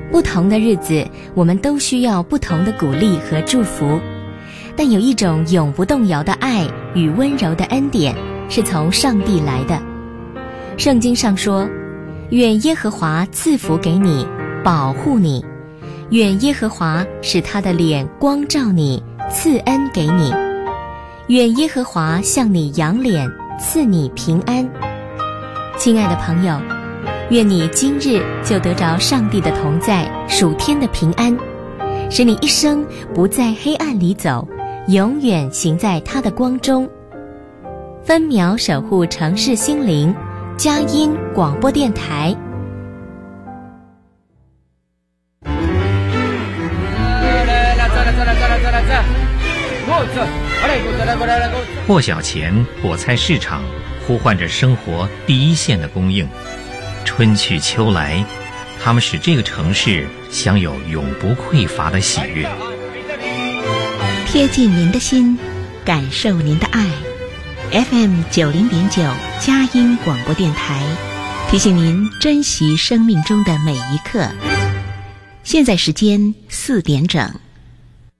不同的日子，我们都需要不同的鼓励和祝福，但有一种永不动摇的爱与温柔的恩典，是从上帝来的。圣经上说，愿耶和华赐福给你，保护你，愿耶和华使他的脸光照你，赐恩给你，愿耶和华向你扬脸，赐你平安。亲爱的朋友，愿你今日就得着上帝的同在，属天的平安，使你一生不在黑暗里走，永远行在他的光中。分秒守护城市心灵，佳音广播电台。 破晓前，果菜市场呼唤着生活第一线的供应。春去秋来，它们使这个城市享有永不匮乏的喜悦。 贴近您的心，感受您的爱。FM 90.9佳音广播电台，提醒您珍惜生命中的每一刻。现在时间4点整。